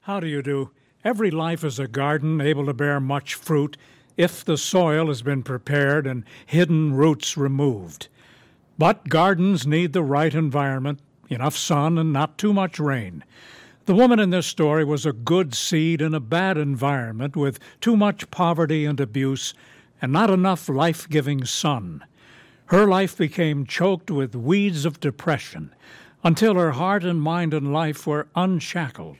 How do you do? Every life is a garden able to bear much fruit if the soil has been prepared and hidden roots removed. But gardens need the right environment, enough sun and not too much rain. The woman in this story was a good seed in a bad environment with too much poverty and abuse and not enough life-giving sun. Her life became choked with weeds of depression until her heart and mind and life were unshackled.